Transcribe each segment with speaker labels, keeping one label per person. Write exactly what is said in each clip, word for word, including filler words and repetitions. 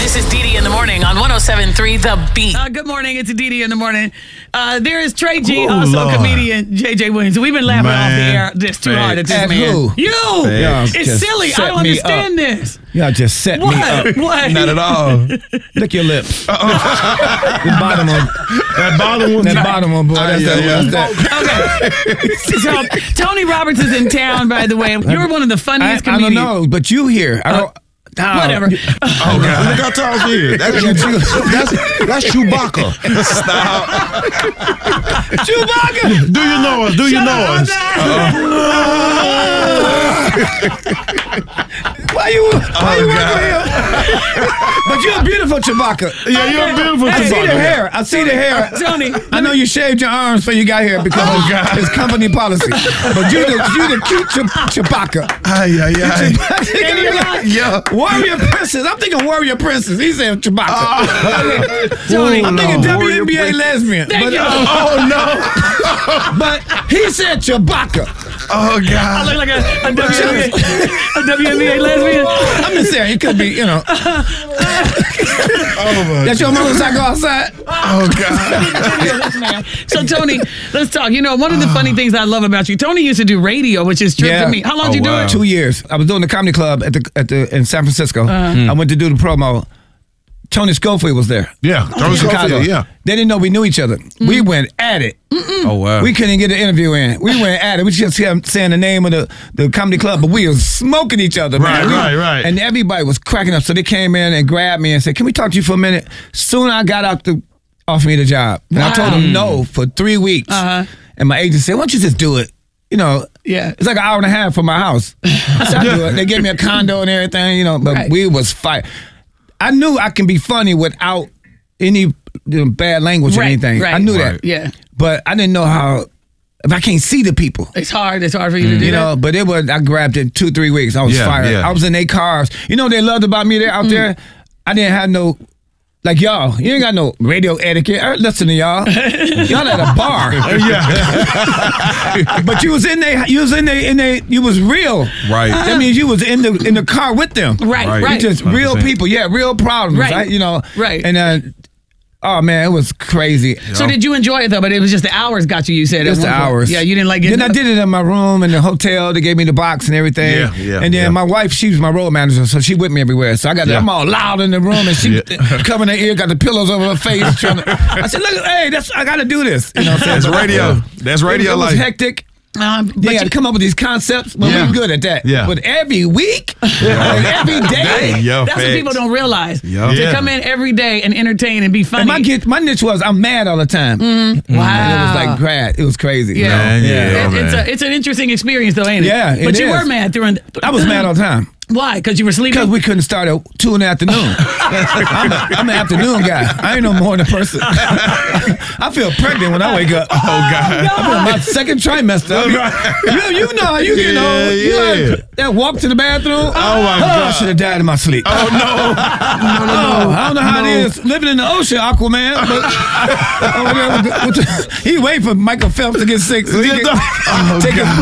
Speaker 1: This is Dee Dee in the morning on one oh seven point three The Beat.
Speaker 2: Uh, good morning. It's Dee Dee in the morning. Uh, there is Trey G,
Speaker 3: Ooh,
Speaker 2: also
Speaker 3: Lord.
Speaker 2: comedian J J Williams. We've been laughing
Speaker 3: Man.
Speaker 2: off the air just too hard at this
Speaker 4: At
Speaker 2: man.
Speaker 4: who?
Speaker 2: You.
Speaker 4: Y'all
Speaker 2: It's
Speaker 4: just
Speaker 2: silly. I
Speaker 4: set
Speaker 2: don't
Speaker 4: me
Speaker 2: understand
Speaker 4: up.
Speaker 2: this.
Speaker 4: Y'all just set
Speaker 2: What?
Speaker 4: me up.
Speaker 2: What?
Speaker 3: Not at all.
Speaker 4: Lick your lips. The bottom one.
Speaker 3: That bottom one.
Speaker 4: That bottom one, boy. That's
Speaker 3: yeah,
Speaker 4: that.
Speaker 3: yeah.
Speaker 4: That's that.
Speaker 2: Okay. So Tony Roberts is in town, by the way. You're one of the
Speaker 4: I,
Speaker 2: funniest
Speaker 4: I don't
Speaker 2: comedians.
Speaker 4: know, but you here. I don't. Oh,
Speaker 2: Whatever.
Speaker 3: Oh, God. Look how tall she is. That's, that's, that's Chewbacca. Stop.
Speaker 4: Chewbacca.
Speaker 3: Do you know us? Do you
Speaker 2: Shut
Speaker 3: know
Speaker 2: up,
Speaker 3: us?
Speaker 4: Why you? Why
Speaker 3: Oh,
Speaker 4: you
Speaker 3: God.
Speaker 4: working here? But you're a beautiful Chewbacca.
Speaker 3: Yeah, you're a beautiful
Speaker 4: I see
Speaker 3: Chewbacca.
Speaker 4: the hair. I see the hair.
Speaker 2: Tony.
Speaker 4: I know you shaved your arms before you got here because
Speaker 3: Oh,
Speaker 4: of
Speaker 3: God.
Speaker 4: it's company policy. But you the you the cute Chew- Chewbacca.
Speaker 3: Ay, ay, ay.
Speaker 2: And you're not.
Speaker 3: Yeah.
Speaker 4: Warrior Princess. I'm thinking Warrior Princess. He said Chewbacca.
Speaker 2: Tony.
Speaker 4: I'm thinking
Speaker 3: Lord.
Speaker 4: W N B A
Speaker 3: Warrior
Speaker 4: lesbian.
Speaker 2: Thank
Speaker 4: But,
Speaker 2: you.
Speaker 4: uh,
Speaker 3: Oh, no.
Speaker 4: but he said Chewbacca.
Speaker 3: Oh,
Speaker 2: I
Speaker 3: God.
Speaker 2: look like a, a W N B A, a W N B A lesbian.
Speaker 4: I'm just saying, it could be, you know.
Speaker 3: Oh, my
Speaker 4: That's your motorcycle outside?
Speaker 3: Oh, God.
Speaker 2: So, Tony, let's talk. You know, one of the funny things I love about you, Tony used to do radio, which is true
Speaker 4: Yeah.
Speaker 2: to me. How long
Speaker 3: Oh,
Speaker 2: did you
Speaker 3: wow.
Speaker 2: do it?
Speaker 4: Two years. I was doing the comedy club at the at the in San Francisco. I went to do the promo. Tony Schofield was there.
Speaker 3: Yeah. Tony
Speaker 4: Chicago.
Speaker 3: Schofield, yeah.
Speaker 4: They didn't know we knew each other. We went at it.
Speaker 3: Oh, wow.
Speaker 4: We couldn't get an interview in. We went at it. We just kept saying the name of the, the comedy club, but we was smoking each other, man.
Speaker 3: Right,
Speaker 4: We-
Speaker 3: right, right.
Speaker 4: And everybody was cracking up. So they came in and grabbed me and said, "Can we talk to you for a minute?" Soon I got out to offer me the job. And I told them no for three weeks.
Speaker 2: Uh-huh.
Speaker 4: And my agent said, "Why don't you just do it?" You know,
Speaker 2: Yeah.
Speaker 4: it's like an hour and a half from my house. I said, "I'll do it." They gave me a condo and everything, you know, but
Speaker 2: Right.
Speaker 4: we was fight. I knew I can be funny without any you know, bad language or
Speaker 2: Right,
Speaker 4: anything.
Speaker 2: right.
Speaker 4: I knew
Speaker 3: Right.
Speaker 4: that.
Speaker 2: Yeah.
Speaker 4: But I didn't know how, if I can't see the people.
Speaker 2: It's hard. It's hard for you to do
Speaker 4: You
Speaker 2: that.
Speaker 4: know, but it was, I grabbed it two, three weeks. I was
Speaker 3: Yeah,
Speaker 4: fired.
Speaker 3: yeah.
Speaker 4: I was in their cars. You know what they loved about me there out there? I didn't have no, like y'all, you ain't got no radio etiquette. I listen to y'all. Y'all at a bar.
Speaker 3: Yeah.
Speaker 4: But you was in there, you was in there, in there, you was real.
Speaker 3: Right.
Speaker 4: That means you was in the in the car with them.
Speaker 2: Right,
Speaker 3: Right.
Speaker 2: right.
Speaker 4: You just real
Speaker 3: one hundred percent.
Speaker 4: people, yeah, real problems,
Speaker 2: Right.
Speaker 4: right? You know,
Speaker 2: Right.
Speaker 4: And uh, oh man, it was crazy.
Speaker 2: So did you enjoy it though? But it was just the hours got you. You said at
Speaker 4: Just the
Speaker 2: one point.
Speaker 4: hours.
Speaker 2: Yeah, you didn't like it.
Speaker 4: Then I did it in my room in the hotel. They gave me the box and everything.
Speaker 3: Yeah, yeah,
Speaker 4: And then
Speaker 3: yeah.
Speaker 4: my wife, she was my road manager, so she with me everywhere. So I got,
Speaker 3: Yeah.
Speaker 4: I'm all loud in the room, and she
Speaker 3: Yeah.
Speaker 4: covering her ear, got the pillows over her face. Trying to, I said, "Look, hey, that's I got to do this." You know, what I'm saying?
Speaker 3: That's radio. That's radio
Speaker 4: It was
Speaker 3: life.
Speaker 4: hectic.
Speaker 2: Um,
Speaker 4: They
Speaker 2: but
Speaker 4: had to
Speaker 2: you,
Speaker 4: come up with these concepts, but
Speaker 3: Yeah.
Speaker 4: we're good at that.
Speaker 3: Yeah.
Speaker 4: But every week, and every day,
Speaker 3: Yo,
Speaker 2: that's what
Speaker 3: facts.
Speaker 2: people don't realize.
Speaker 3: Yeah.
Speaker 2: To
Speaker 3: Yeah.
Speaker 2: come in every day and entertain and be funny.
Speaker 4: and my get, my niche was I'm mad all the time.
Speaker 2: wow.
Speaker 4: And it was like grad. It was crazy.
Speaker 2: Yeah,
Speaker 3: Man, yeah,
Speaker 2: It- it's
Speaker 3: man.
Speaker 2: a it's an interesting experience though, ain't it?
Speaker 4: Yeah, it
Speaker 2: But you
Speaker 4: is.
Speaker 2: were mad during.
Speaker 4: I was mad all the time.
Speaker 2: Why? Because you were sleeping.
Speaker 4: Because we couldn't start at two in the afternoon. I'm, a, I'm an afternoon guy. I ain't no morning person. I feel pregnant when I wake up.
Speaker 3: Oh, God.
Speaker 4: I'm in my second trimester. you, you know how you get
Speaker 3: Yeah,
Speaker 4: old. You
Speaker 3: yeah.
Speaker 4: like that walk to the bathroom.
Speaker 3: Oh, my God.
Speaker 4: I should have died in my sleep.
Speaker 3: Oh, no.
Speaker 4: no, no, no. I don't know how
Speaker 3: No.
Speaker 4: it is living in the ocean, Aquaman. But over there with the- with the- he wait for Michael Phelps to get sick so he can
Speaker 3: Oh,
Speaker 4: take his
Speaker 3: God.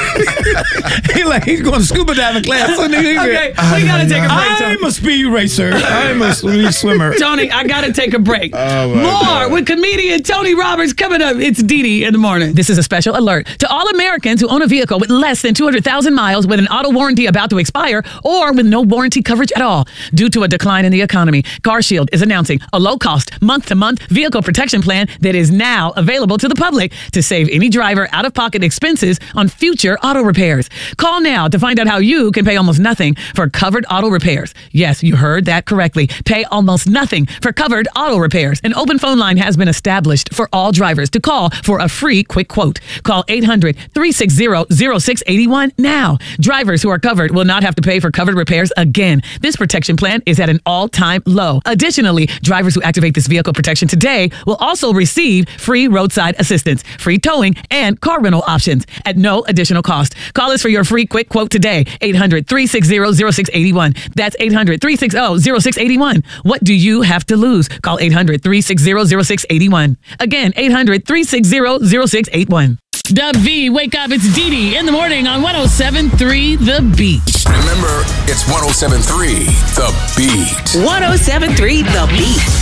Speaker 4: place. he like he's going to scuba diving class. So nigga, he
Speaker 2: Okay, we gotta take a break. Tony.
Speaker 4: I'm a speed racer. I'm a speed swimmer.
Speaker 2: Tony, I gotta take a break.
Speaker 3: Oh, my
Speaker 2: More
Speaker 3: God.
Speaker 2: with comedian Tony Roberts coming up. It's Dee Dee in the morning. This is a special alert to all Americans who own a vehicle with less than two hundred thousand miles with an auto warranty about to expire or with no warranty coverage at all. Due to a decline in the economy, CarShield is announcing a low-cost, month-to-month vehicle protection plan that is now available to the public to save any driver out-of-pocket expenses on future auto repairs. Call now to find out how you can pay almost nothing for covered auto repairs. Yes, you heard that correctly. Pay almost nothing for covered auto repairs. An open phone line has been established for all drivers to call for a free quick quote. Call eight hundred, three six zero, zero six eight one now. Drivers who are covered will not have to pay for covered repairs again. This protection plan is at an all-time low. Additionally, drivers who activate this vehicle protection today will also receive free roadside assistance, free towing, and car rental options at no additional cost. Call us for your free quick quote today. eight hundred, three six zero, zero six eight one. That's eight hundred, three six zero, zero six eight one. What do you have to lose? Call eight hundred, three six zero, zero six eight one. Again, eight hundred, three six zero, zero six eight one. Dub V, wake up. It's Dee Dee in the morning on one oh seven point three The Beat.
Speaker 5: Remember, it's one oh seven point three The Beat. one oh seven three The Beat.